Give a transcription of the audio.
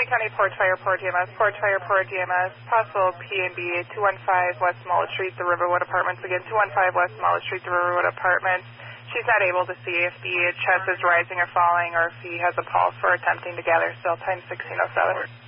Snohomish County Port Fire, Port DMS, possible P&B 215 West Smollett Street, the Riverwood Apartments. Again, 215 West Smollett Street, the Riverwood Apartments. She's not able to see if the chest is rising or falling or if he has a pulse. We're attempting to gather still, time 1607.